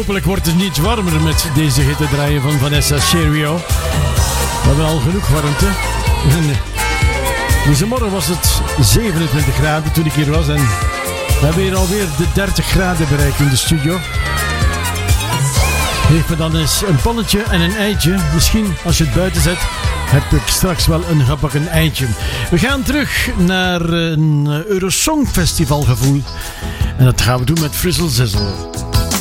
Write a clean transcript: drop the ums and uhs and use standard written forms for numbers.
hopelijk wordt het niet warmer met deze hitte draaien van Vanessa Cherio. We hebben al genoeg warmte. Deze morgen was het 27 graden toen ik hier was. En we hebben hier alweer de 30 graden bereikt in de studio. Geef me dan eens een pannetje en een eitje. Misschien als je het buiten zet, heb ik straks wel een gebakken eitje. We gaan terug naar een Eurosong Festival gevoel. En dat gaan we doen met Frizzle Zizzle.